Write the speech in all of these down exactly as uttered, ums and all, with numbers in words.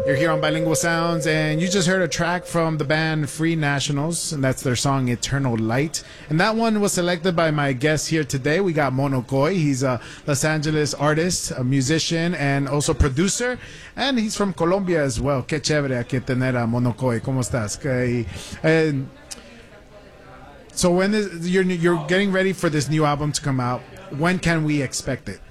You're here on Bilingual Sounds, and you just heard a track from the band Free Nationals, and that's their song Eternal Light. And that one was selected by my guest here today. We got Mono Koy. He's a Los Angeles artist, a musician, and also producer. And he's from Colombia as well. Qué chévere aquí tener a Mono Koy. ¿Cómo estás? Okay. And so when is, you're, you're getting ready for this new album to come out, when can we expect it?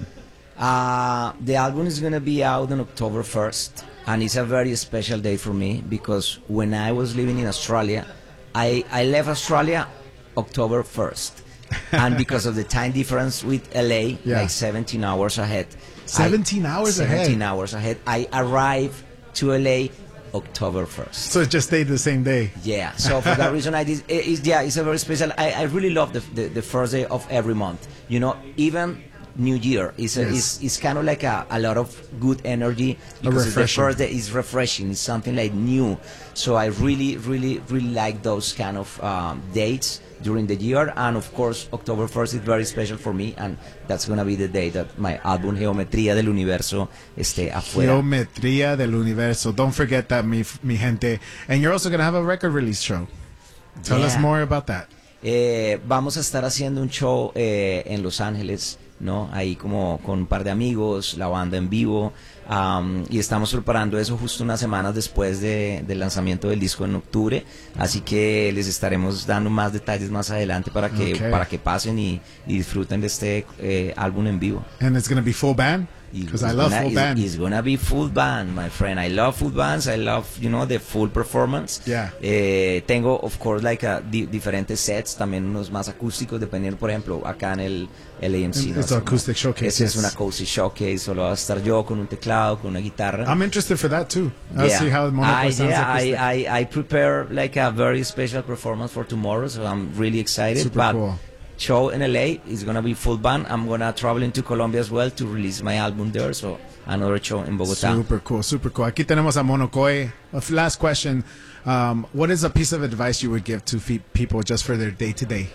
Uh, the album is going to be out on October first, and it's a very special day for me because when I was living in Australia, I, I left Australia October first. And because of the time difference with L A, yeah. like seventeen hours ahead. seventeen I, hours seventeen ahead? seventeen hours ahead. I arrived to L A October first. So it just stayed the same day? Yeah, so for that reason I did, it, it's, yeah, it's a very special, I, I really love the, the, the first day of every month. You know, even New Year is, a, yes. is, is kind of like a, a lot of good energy because the first day is refreshing, it's something like new. So I really, really, really like those kind of um, dates during the year, and of course October first is very special for me, and that's going to be the day that my album Geometría del Universo esté afuera. Geometría del Universo. Don't forget that, mi, mi gente. And you're also going to have a record release show. Tell yeah. us more about that. Eh, vamos a estar haciendo un show eh, en Los Ángeles, ¿no? Ahí como con un par de amigos, la banda en vivo, um, y estamos preparando eso justo unas semanas después de, del lanzamiento del disco en octubre, así que les estaremos dando más detalles más adelante para que, okay. para que pasen y, y disfruten de este eh, álbum en vivo. And it's going to be full band? Because I love gonna, full it's, band. It's gonna be full band, my friend. I love full bands. I love, you know, the full performance. Yeah. Eh, tengo, of course, like a, di diferentes sets, también unos más acústicos, dependiendo, por ejemplo, acá en el L A M C. It's ¿no? an acoustic showcase. Ese yes. es un acoustic showcase. Solo va a estar yo con un teclado, con una guitarra. I'm interested for that too. I'll yeah. see how Mono Koy I, sounds yeah, acoustic. I, I, I prepare like a very special performance for tomorrow, so I'm really excited. Super but cool. Show in L A is gonna be full band. I'm gonna travel into Colombia as well to release my album there. So another show in Bogotá. Super cool, super cool. Aquí tenemos a Mono Koy. Last question. Um, what is a piece of advice you would give to fe- people just for their day to day?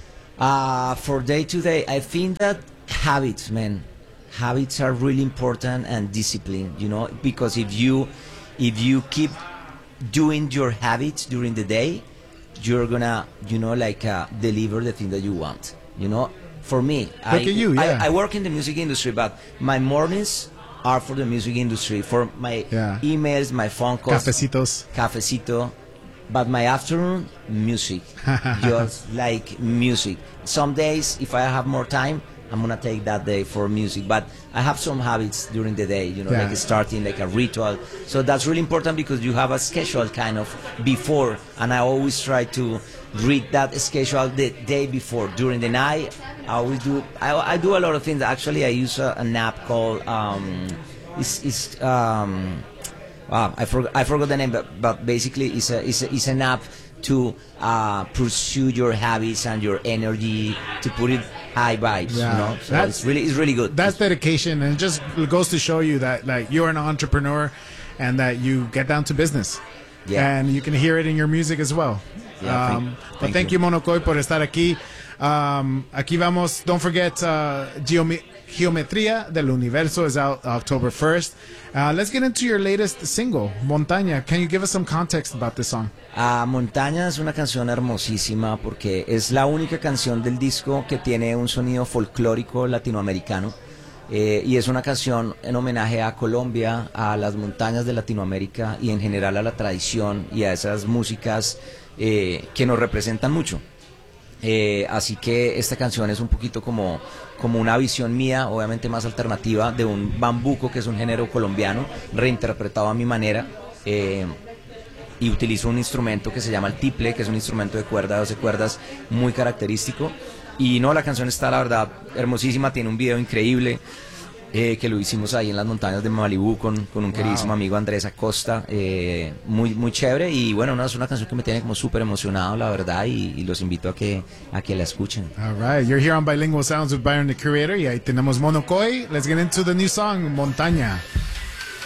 Uh, for day to day, I think that habits, man, habits are really important, and discipline. You know, because if you if you keep doing your habits during the day, you're gonna, you know, like uh, deliver the thing that you want. You know, for me, I, at you, yeah. I, I work in the music industry, but my mornings are for the music industry, for my yeah. emails, my phone calls, Cafecitos, cafecito. But my afternoon, music, just like music. Some days, if I have more time, I'm gonna take that day for music. But I have some habits during the day, you know, yeah. like starting like a ritual. So that's really important because you have a schedule kind of before, and I always try to read that schedule the day before. During the night, I always do. I, I do a lot of things. Actually, I use a, an app called um, it's, it's um, wow, I forgot I forgot the name, but, but basically, it's a it's a, it's an app to uh, pursue your habits and your energy, to put it high vibes, yeah. you know. So that's it's really it's really good. That's dedication, and it just goes to show you that like you're an entrepreneur, and that you get down to business. Yeah. And you can hear it in your music as well. Yeah, um, thank, but thank, thank you, you, Mono Koy, por estar aquí. Um, aquí vamos. Don't forget, uh, Geome- Geometría del Universo is out October first. Uh, let's get into your latest single, Montaña. Can you give us some context about this song? Uh, Montaña es una canción hermosísima porque es la única canción del disco que tiene un sonido folclórico latinoamericano. Eh, y es una canción en homenaje a Colombia, a las montañas de Latinoamérica y en general a la tradición y a esas músicas eh, que nos representan mucho. Eh, así que esta canción es un poquito como, como una visión mía, obviamente más alternativa, de un bambuco, que es un género colombiano, reinterpretado a mi manera. Eh, y utilizo un instrumento que se llama el tiple, que es un instrumento de cuerda, de doce cuerdas, muy característico. Y no, la canción está, la verdad, hermosísima, tiene un video increíble, eh, que lo hicimos ahí en las montañas de Malibú con, con un wow. queridísimo amigo, Andrés Acosta, eh, muy muy chévere, y bueno, no, es una canción que me tiene como súper emocionado, la verdad, y, y los invito a que, a que la escuchen. All right, you're here on Bilingual Sounds with Byron the Curator, y ahí tenemos Mono Koy. Let's get into the new song, Montaña.